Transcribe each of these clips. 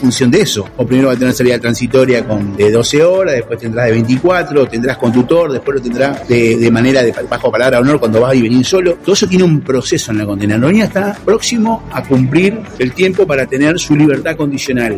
función de eso. O primero va a tener salida transitoria de 12 horas, después tendrás de 24, tendrás con tutor, después lo tendrás de manera de bajo palabra de honor cuando vas y venís solo. Todo eso tiene un proceso en la condena. Noroña está próximo a cumplir el tiempo para tener su libertad condicional.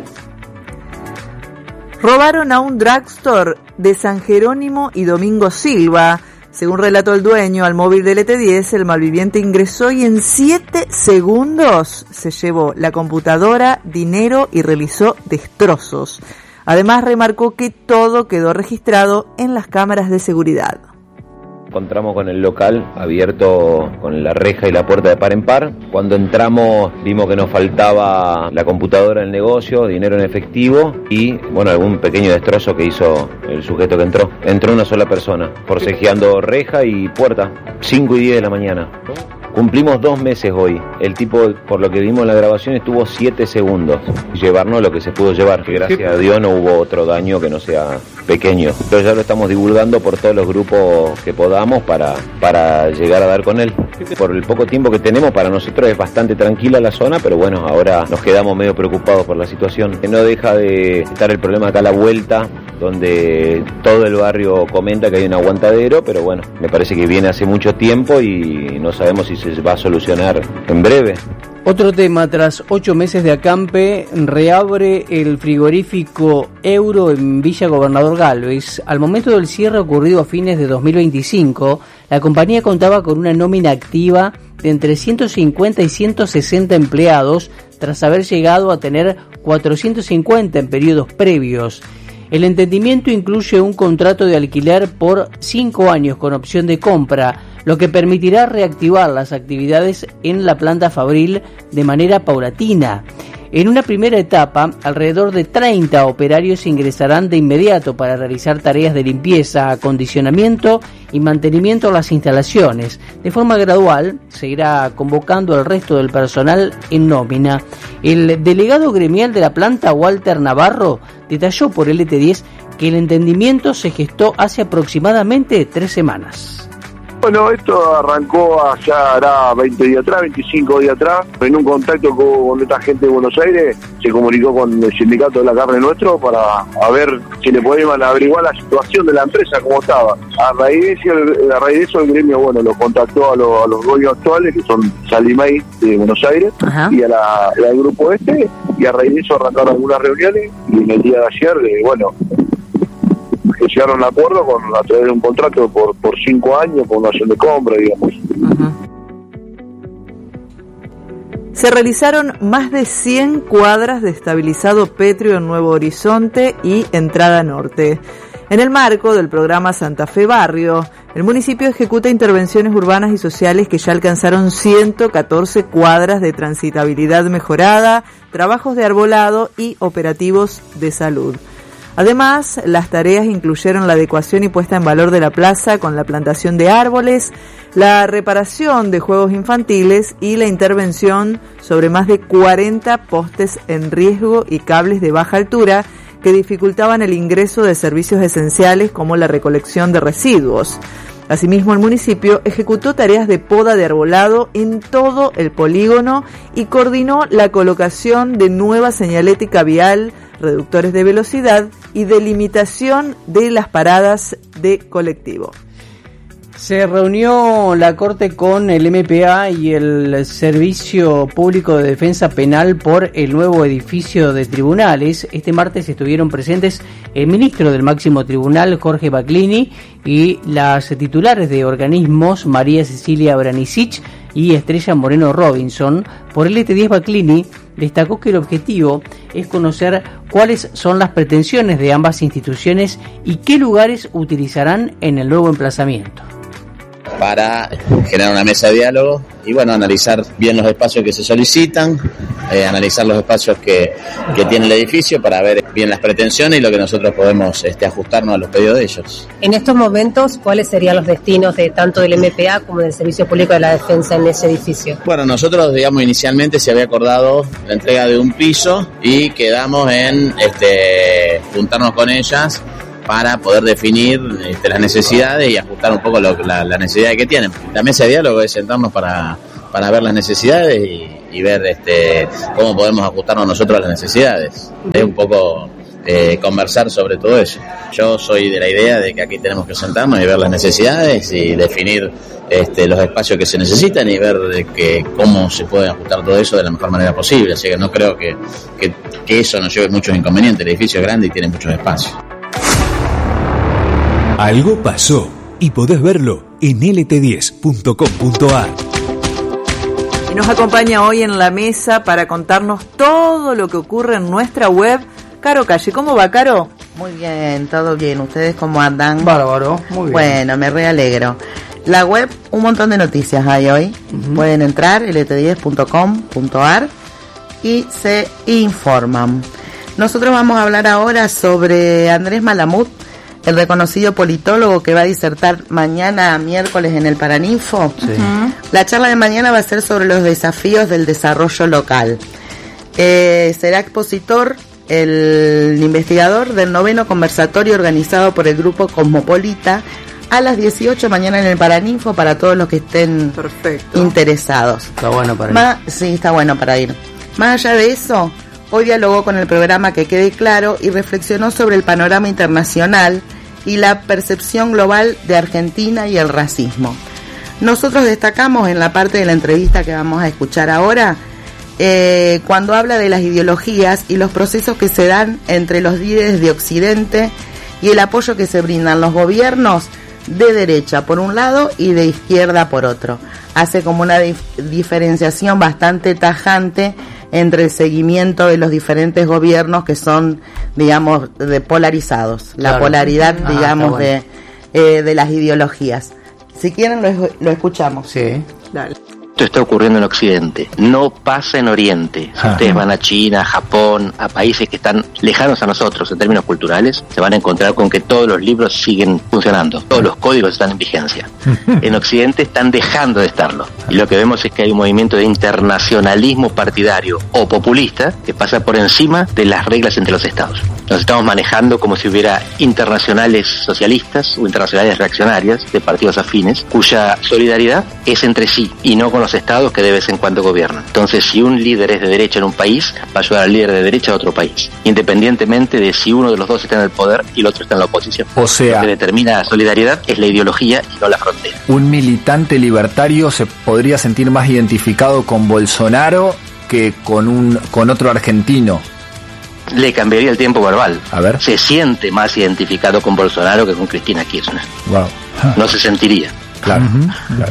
Robaron a un drugstore de San Jerónimo y Domingo Silva. Según relató el dueño al móvil del ET10, el malviviente ingresó y en 7 segundos se llevó la computadora, dinero y realizó destrozos. Además, remarcó que todo quedó registrado en las cámaras de seguridad. Encontramos con el local abierto con la reja y la puerta de par en par. Cuando entramos vimos que nos faltaba la computadora del negocio, dinero en efectivo y, bueno, algún pequeño destrozo que hizo el sujeto que entró. Entró una sola persona, forcejeando reja y puerta, 5 y 10 de la mañana. Cumplimos 2 meses hoy. El tipo, por lo que vimos en la grabación, estuvo 7 segundos. Llevarnos lo que se pudo llevar. Que gracias a Dios no hubo otro daño que no sea pequeño. Pero ya lo estamos divulgando por todos los grupos que podamos para llegar a dar con él. Por el poco tiempo que tenemos, para nosotros es bastante tranquila la zona, pero bueno, ahora nos quedamos medio preocupados por la situación. No deja de estar el problema acá a la vuelta, donde todo el barrio comenta que hay un aguantadero, pero bueno, me parece que viene hace mucho tiempo y no sabemos si se va a solucionar en breve. Otro tema, tras 8 meses de acampe, reabre el frigorífico Euro en Villa Gobernador Galvez. Al momento del cierre ocurrido a fines de 2025, la compañía contaba con una nómina activa de entre 150 y 160 empleados, tras haber llegado a tener 450 en periodos previos. El entendimiento incluye un contrato de alquiler por 5 años con opción de compra, lo que permitirá reactivar las actividades en la planta fabril de manera paulatina. En una primera etapa, alrededor de 30 operarios ingresarán de inmediato para realizar tareas de limpieza, acondicionamiento y mantenimiento de las instalaciones. De forma gradual, se irá convocando al resto del personal en nómina. El delegado gremial de la planta, Walter Navarro, detalló por el ET10 que el entendimiento se gestó hace aproximadamente 3 semanas. Bueno, esto arrancó allá hará 20 días atrás, 25 días atrás, en un contacto con esta gente de Buenos Aires, se comunicó con el sindicato de la carne nuestro para ver si le podían averiguar la situación de la empresa, cómo estaba. A raíz de eso el gremio, bueno, lo contactó a los dueños actuales, que son Salimay de Buenos Aires, ajá, y al grupo y a raíz de eso arrancaron algunas reuniones, y en el día de ayer, que llegaron a acuerdo a través de un contrato por 5 años con una acción de compra, digamos. Uh-huh. Se realizaron más de 100 cuadras de estabilizado pétreo en Nuevo Horizonte y Entrada Norte. En el marco del programa Santa Fe Barrio, el municipio ejecuta intervenciones urbanas y sociales que ya alcanzaron 114 cuadras de transitabilidad mejorada, trabajos de arbolado y operativos de salud. Además, las tareas incluyeron la adecuación y puesta en valor de la plaza con la plantación de árboles, la reparación de juegos infantiles y la intervención sobre más de 40 postes en riesgo y cables de baja altura que dificultaban el ingreso de servicios esenciales como la recolección de residuos. Asimismo, el municipio ejecutó tareas de poda de arbolado en todo el polígono y coordinó la colocación de nueva señalética vial, reductores de velocidad y delimitación de las paradas de colectivo. Se reunió la Corte con el MPA y el Servicio Público de Defensa Penal por el nuevo edificio de tribunales. Este martes estuvieron presentes el ministro del máximo tribunal, Jorge Baclini, y las titulares de organismos, María Cecilia Branicic y Estrella Moreno Robinson. Por el ET10, Baclini destacó que el objetivo es conocer cuáles son las pretensiones de ambas instituciones y qué lugares utilizarán en el nuevo emplazamiento. Para generar una mesa de diálogo y bueno, analizar bien los espacios que se solicitan, analizar los espacios que tiene el edificio para ver bien las pretensiones y lo que nosotros podemos ajustarnos a los pedidos de ellos. En estos momentos, ¿cuáles serían los destinos de tanto del MPA como del Servicio Público de la Defensa en ese edificio? Bueno, nosotros, digamos, inicialmente se había acordado la entrega de un piso y quedamos en juntarnos con ellas para poder definir las necesidades y ajustar un poco la necesidad que tienen. La mesa de diálogo es sentarnos para ver las necesidades y ver cómo podemos ajustarnos nosotros a las necesidades. Es un poco conversar sobre todo eso. Yo soy de la idea de que aquí tenemos que sentarnos y ver las necesidades y definir los espacios que se necesitan y ver cómo se puede ajustar todo eso de la mejor manera posible. Así que no creo que eso nos lleve muchos inconvenientes. El edificio es grande y tiene muchos espacios. Algo pasó y podés verlo en lt10.com.ar. Y nos acompaña hoy en la mesa para contarnos todo lo que ocurre en nuestra web, Caro Calle. ¿Cómo va, Caro? Muy bien, todo bien. ¿Ustedes cómo andan? Bárbaro, muy bien. Bueno, me realegro. La web, un montón de noticias hay hoy. Pueden entrar, lt10.com.ar, y se informan. Nosotros vamos a hablar ahora sobre Andrés Malamud, el reconocido politólogo que va a disertar mañana, miércoles, en el Paraninfo. Sí. La charla de mañana va a ser sobre los desafíos del desarrollo local. Será expositor el investigador del 9º conversatorio organizado por el Grupo Cosmopolita a las 18 mañana en el Paraninfo para todos los que estén interesados. Está bueno para ir. Sí, está bueno para ir. Más allá de eso, hoy dialogó con el programa Que Quede Claro y reflexionó sobre el panorama internacional y la percepción global de Argentina y el racismo. Nosotros destacamos en la parte de la entrevista que vamos a escuchar ahora, cuando habla de las ideologías y los procesos que se dan entre los líderes de Occidente y el apoyo que se brindan los gobiernos de derecha por un lado y de izquierda por otro. Hace como una diferenciación bastante tajante entre el seguimiento de los diferentes gobiernos que son, digamos, polarizados. Claro. La polaridad, digamos, bueno, de las ideologías. Si quieren lo escuchamos. Sí. Dale. Esto está ocurriendo en Occidente, no pasa en Oriente. Si ustedes van a China, a Japón, a países que están lejanos a nosotros en términos culturales, se van a encontrar con que todos los libros siguen funcionando, todos los códigos están en vigencia. En Occidente están dejando de estarlo. Y lo que vemos es que hay un movimiento de internacionalismo partidario o populista que pasa por encima de las reglas entre los estados. Nos estamos manejando como si hubiera internacionales socialistas o internacionales reaccionarias de partidos afines, cuya solidaridad es entre sí y no con los estados que de vez en cuando gobiernan. Entonces, si un líder es de derecha en un país, va a ayudar al líder de derecha a otro país, independientemente de si uno de los dos está en el poder y el otro está en la oposición. O sea, lo que determina la solidaridad es la ideología y no la frontera. Un militante libertario se podría sentir más identificado con Bolsonaro que con otro argentino. Le cambiaría el tiempo verbal. A ver. Se siente más identificado con Bolsonaro que con Cristina Kirchner. Wow. No se sentiría. Claro, claro.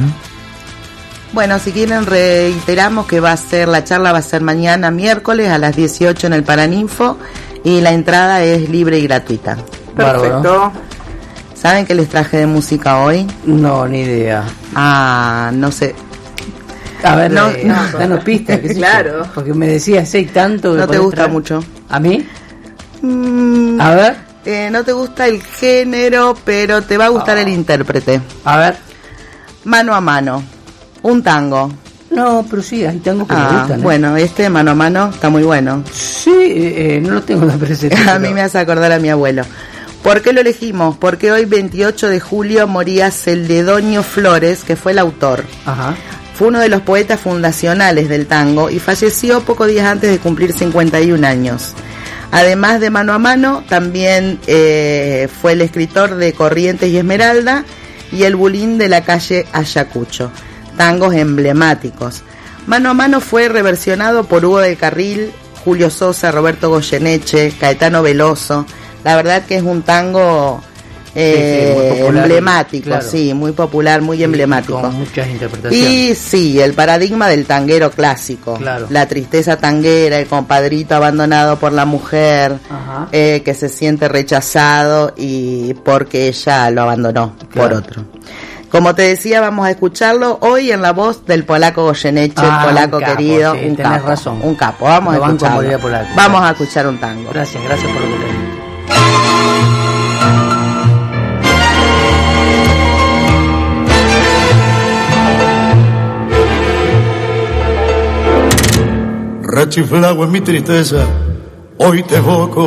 Bueno, si quieren reiteramos que la charla va a ser mañana miércoles a las 18 en el Paraninfo y la entrada es libre y gratuita. Perfecto. ¿Saben qué les traje de música hoy? No, ni idea. No sé. A ver, danos pistas. Claro. Porque me decías, hay tanto... No te gusta mucho. ¿A mí? A ver. No te gusta el género, pero te va a gustar el intérprete. A ver. Mano a mano. Un tango. No, pero sí, hay tangos que me gustan. Bueno, Mano a Mano está muy bueno. Sí, no lo tengo de presente. A mí me hace acordar a mi abuelo. ¿Por qué lo elegimos? Porque hoy, 28 de julio, moría Celedonio Flores, que fue el autor. Ajá. Fue uno de los poetas fundacionales del tango y falleció pocos días antes de cumplir 51 años. Además de Mano a Mano, también fue el escritor de Corrientes y Esmeralda y el Bulín de la calle Ayacucho. Tangos emblemáticos. Mano a Mano fue reversionado por Hugo del Carril, Julio Sosa, Roberto Goyeneche, Caetano Veloso. La verdad que es un tango muy popular, emblemático, claro. Sí, muy popular, muy emblemático. Con muchas interpretaciones. Y sí, el paradigma del tanguero clásico. Claro. La tristeza tanguera, el compadrito abandonado por la mujer, que se siente rechazado y porque ella lo abandonó, claro, por otro. Como te decía, vamos a escucharlo hoy en la voz del polaco Goyeneche, el polaco un capo, querido, sí, un tenés capo, razón. Un capo, vamos a escucharlo. Vamos a escuchar un tango. Gracias por lo que le... Rechiflado en mi tristeza, hoy te evoco